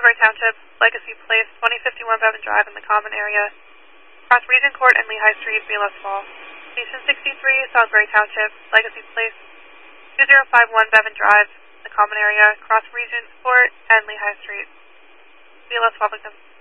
Salisbury Township, Legacy Place, 2051 Bevan Drive in the common area. Cross Regent Court and Lehigh Street, Beal Westfall. Station 63, Salisbury Township, Legacy Place, 2051 Bevan Drive, the common area, Cross Regent Court and Lehigh Street, Beal Westfall victim.